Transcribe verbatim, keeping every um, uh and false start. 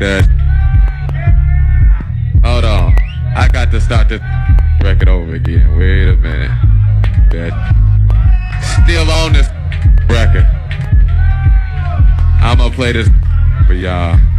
That. Hold on. I got to start this record over again. Wait a minute. That. Still on this record. I'm gonna play this for y'all.